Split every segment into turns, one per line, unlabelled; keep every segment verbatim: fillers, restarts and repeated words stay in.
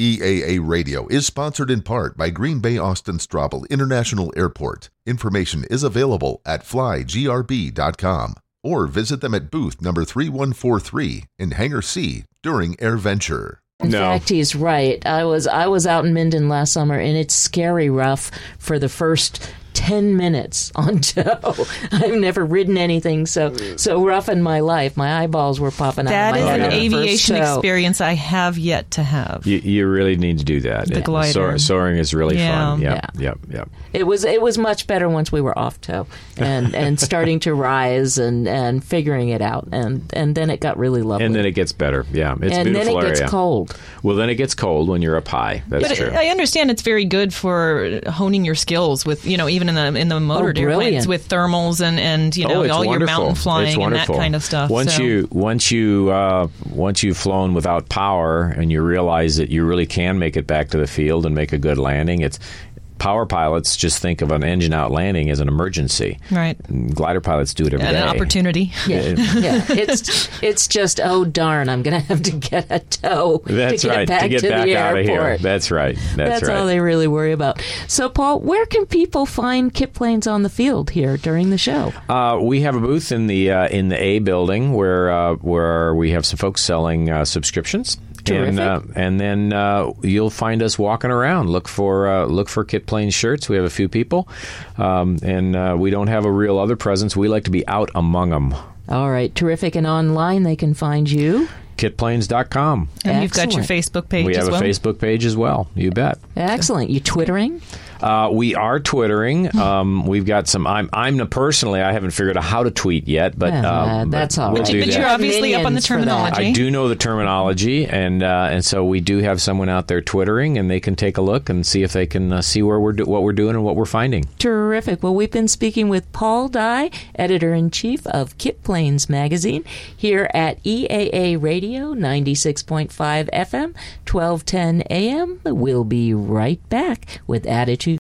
E A A Radio is sponsored in part by Green Bay Austin Straubel International Airport. Information is available at fly g r b dot com or visit them at booth number three one four three in Hangar C during AirVenture.
In
no.
fact, he's right. I was I was out in Minden last summer, and it's scary rough for the first ten minutes on tow. I've never ridden anything so so rough in my life. My eyeballs were popping
that
out of my
head.
head.
That is an aviation
tow.
experience I have yet to have.
You, you really need to do that.
The glider.
Soar, soaring is really
yeah.
fun. Yep,
Yeah.
yep, yep.
It was it was much better once we were off tow and, and starting to rise and, and figuring it out. And, and then it got really lovely.
And then it gets better. Yeah, it's
and
a beautiful
then it gets
area.
cold.
Well, then it gets cold when you're up high. That's
but
true.
I understand it's very good for honing your skills with, you know, even in the in the motor
Oh,
airplanes
brilliant.
with thermals and, and you know,
oh, it's
all
wonderful.
your mountain flying
it's
and that
wonderful.
kind of stuff.
Once
so.
you once you uh, once you've flown without power and you realize that you really can make it back to the field and make a good landing, it's power pilots just think of an engine out landing as an emergency.
Right.
Glider pilots do it every
and
day.
an opportunity.
Yeah, yeah. It's it's just oh darn, I'm going to have to get a tow
That's
to get
right.
back
to get
to
back
the
out of here.
airport.
That's right. That's,
That's
right.
all they really worry about. So, Paul, where can people find Kit Planes on the field here during the show?
Uh, we have a booth in the uh, in the A building where uh, where we have some folks selling uh, subscriptions.
Terrific.
And, uh, and then uh, you'll find us walking around. Look for uh, look for Kit Planes shirts. We have a few people, um, and uh, we don't have a real other presence. We like to be out among them.
All right, terrific. And online they can find you.
kit planes dot com.
And you've got your
Excellent.
Facebook page
We have
as well.
a Facebook page as well. You bet.
Excellent. You twittering?
Uh, we are twittering. Um, we've got some. I'm. I'm personally. I haven't figured out how to tweet yet, but
Yeah,
um,
that's
but
all
we'll
right.
do
But
that.
you're obviously up on the
Minions for that.
terminology.
I do know the terminology, and uh, and so we do have someone out there twittering, and they can take a look and see if they can uh, see where we're do- what we're doing and what we're finding.
Terrific. Well, we've been speaking with Paul Dye, editor-in-chief of Kit Planes magazine, here at E A A Radio, ninety-six point five F M, twelve ten A M. We'll be right back with Attitude.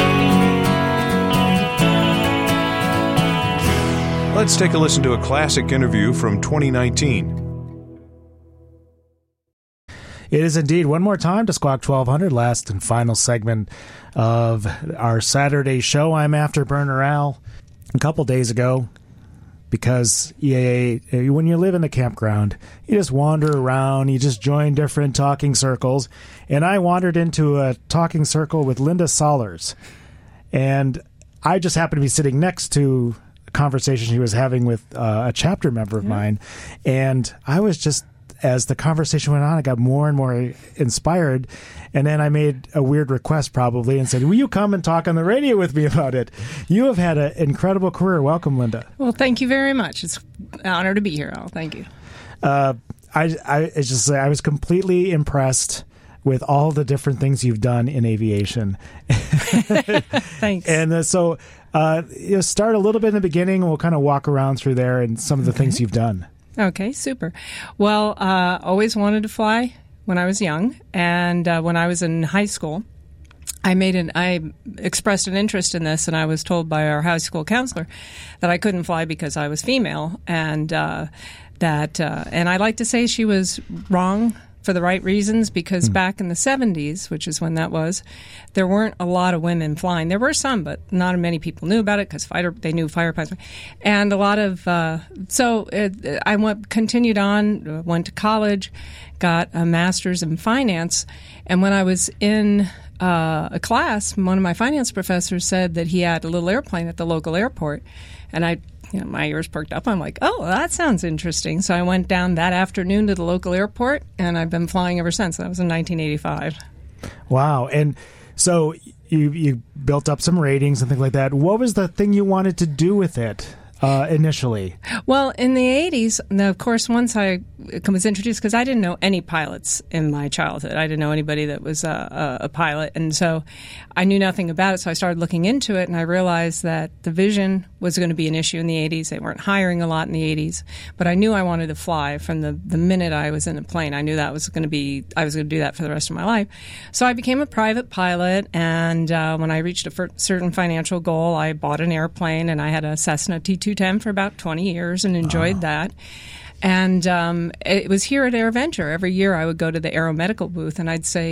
Let's take a listen to a classic interview from twenty nineteen.
It is indeed one more time to Squawk twelve hundred, last and final segment of our Saturday show. I'm after Burner Al. A couple days ago, because E A A, when you live in a campground, you just wander around, you just join different talking circles, and I wandered into a talking circle with Linda Sollers, and I just happened to be sitting next to a conversation she was having with uh, a chapter member of
Mm-hmm.
mine, and I was just, as the conversation went on, I got more and more inspired, and then I made a weird request probably and said, will you come and talk on the radio with me about it? You have had an incredible career. Welcome, Linda.
Well, thank you very much. It's an honor to be here, Al. Thank you.
Uh, I, I it's just I was completely impressed with all the different things you've done in aviation.
Thanks.
And uh, so uh, you know, start a little bit in the beginning, and we'll kind of walk around through there and some of the
Okay.
things you've done.
Okay, super. Well, uh, always wanted to fly when I was young, and uh, when I was in high school, I made an I expressed an interest in this, and I was told by our high school counselor that I couldn't fly because I was female, and uh, that uh, and I like to say she was wrong for the right reasons, because mm. back in the seventies, which is when that was, there weren't a lot of women flying. There were some, but not many people knew about it because fighter they knew fighter pilots, and a lot of uh, so it, I went continued on, went to college, got a master's in finance, and when I was in uh, a class, one of my finance professors said that he had a little airplane at the local airport, and I. You know, my ears perked up. I'm like, oh, that sounds interesting. So I went down that afternoon to the local airport, and I've been flying ever since. That was in nineteen eighty-five.
Wow. And so you you built up some ratings and things like that. What was the thing you wanted to do with it uh, initially?
Well, in the eighties, now, of course, once I was introduced, because I didn't know any pilots in my childhood. I didn't know anybody that was a, a, a pilot. And so I knew nothing about it. So I started looking into it, and I realized that the vision was going to be an issue in the eighties. They weren't hiring a lot in the eighties. But I knew I wanted to fly from the, the minute I was in a plane. I knew that was going to be, I was going to do that for the rest of my life. So I became a private pilot, and uh, when I reached a f- certain financial goal, I bought an airplane, and I had a Cessna T two ten for about twenty years and enjoyed oh. that. And um, it was here at AirVenture. Every year I would go to the aeromedical booth, and I'd say,